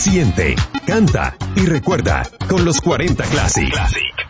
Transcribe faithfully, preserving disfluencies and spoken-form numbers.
Siente, canta y recuerda con los cuarenta Classic. Classic.